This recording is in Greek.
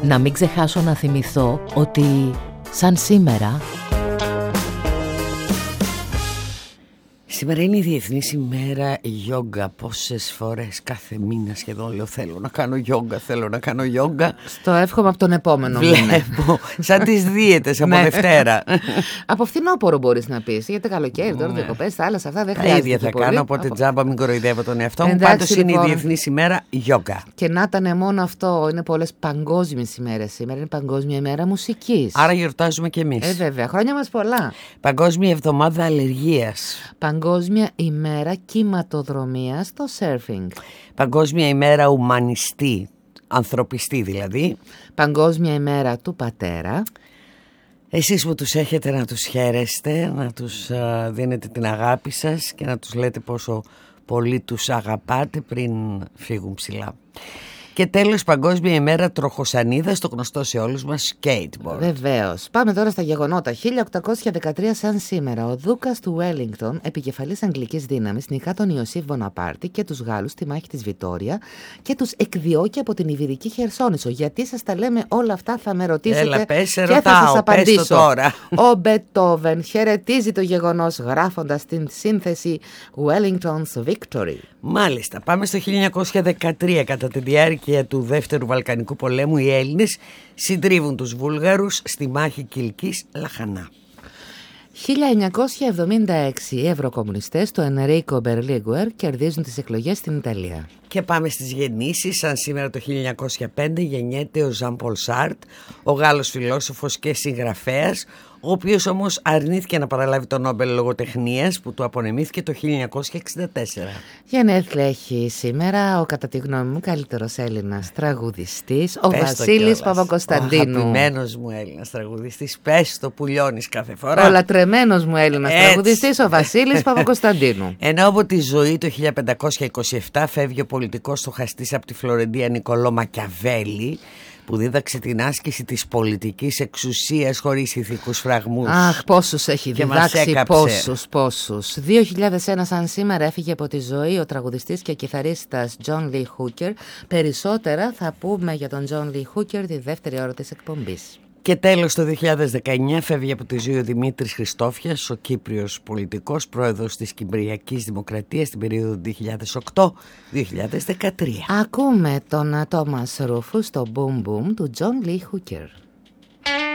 Να μην ξεχάσω να θυμηθώ ότι σαν σήμερα... Σήμερα είναι η Διεθνής ημέρα γιόγκα. Πόσες φορές κάθε μήνα σχεδόν λέω θέλω να κάνω γιόγκα, θέλω να κάνω γιόγκα. Στο εύχομαι από τον επόμενο μήνα. Βλέπω, σαν τις δίαιτες από Δευτέρα. Από φθινόπωρο μπορείς να πεις, γιατί καλοκαίρι τώρα διακοπές, θάλασσα, αυτά δεν χρειάζεται. Τα ίδια θα κάνω, οπότε τζάμπα μην κοροϊδεύω τον εαυτό μου. Εντάξει, Πάντως είναι λοιπόν, η Διεθνής ημέρα γιόγκα. Και να ήταν μόνο αυτό, είναι πολλές παγκόσμιες ημέρες σήμερα, είναι Παγκόσμια ημέρα μουσικής. Άρα γιορτάζουμε κι εμείς. Βέβαια, χρόνια μας πολλά. Παγκόσμια εβδομάδα αλλεργίας. Παγκόσμια ημέρα κυματοδρομίας στο σέρφινγκ. Παγκόσμια ημέρα ουμανιστή, ανθρωπιστή δηλαδή. Παγκόσμια ημέρα του πατέρα. Εσείς που τους έχετε να τους χαίρεστε, να τους δίνετε την αγάπη σας και να τους λέτε πόσο πολύ τους αγαπάτε πριν φύγουν ψηλά. Και τέλος, Παγκόσμια ημέρα τροχοσανίδας, το γνωστό σε όλους μας skateboard. Βεβαίως. Πάμε τώρα στα γεγονότα. 1813 σαν σήμερα, ο Δούκας του Wellington, επικεφαλής αγγλικής δύναμης, νικά τον Ιωσήφ Μποναπάρτη και τους Γάλλους στη μάχη της Βιτόρια και τους εκδιώκει από την Ιβηρική Χερσόνησο. Γιατί σας τα λέμε όλα αυτά, θα με ρωτήσετε. Έλα, πες, σε και ρωτάω, θα σας απαντήσω. πες το τώρα. Ο Μπετόβεν χαιρετίζει το γεγονός γράφοντας την σύνθεση Wellington's Victory. Μάλιστα, πάμε στο 1913. Κατά τη διάρκεια του Δεύτερου Βαλκανικού πολέμου οι Έλληνες συντρίβουν τους Βούλγαρους στη μάχη Κιλκής Λαχανά. 1976 οι ευρωκομμουνιστές του Ενρίκο Μπερλίγκουερ κερδίζουν τις εκλογές στην Ιταλία. Και πάμε στις γεννήσεις. Σαν σήμερα το 1905 γεννιέται ο Ζαν Πολ Σάρτ, ο Γάλλος φιλόσοφος και συγγραφέας, ο οποίος όμως αρνήθηκε να παραλάβει το Νόμπελ λογοτεχνίας που του απονεμήθηκε το 1964. Γενέθλια έχει σήμερα ο, κατά τη γνώμη μου, καλύτερος Έλληνας τραγουδιστής, ο Βασίλης Παπακοσταντίνου. Ο αγαπημένος μου Έλληνας τραγουδιστής, πες το που λιώνεις κάθε φορά. Ο λατρεμένος μου Έλληνας τραγουδιστής, ο Βασίλης Παπακοσταντίνου. Ενώ από τη ζωή το 1527 φεύγει ο πολιτικός στοχαστής από τη Φλωρεντία Νικολό Μακιαβέλη, που δίδαξε την άσκηση της πολιτικής εξουσίας χωρίς ηθικούς φραγμούς. Αχ, πόσους έχει διδάξει, πόσους. 2001 σαν σήμερα έφυγε από τη ζωή ο τραγουδιστής και κιθαρίστας John Lee Hooker. Περισσότερα θα πούμε για τον John Lee Hooker τη δεύτερη ώρα της εκπομπής. Και τέλος το 2019 φεύγει από τη ζωή ο Δημήτρης Χριστόφιας, ο Κύπριος πολιτικός, πρόεδρος της Κυπριακής Δημοκρατίας στην περίοδο 2008-2013. Ακούμε τον Thomas Rufus στο Boom Boom του John Lee Hooker.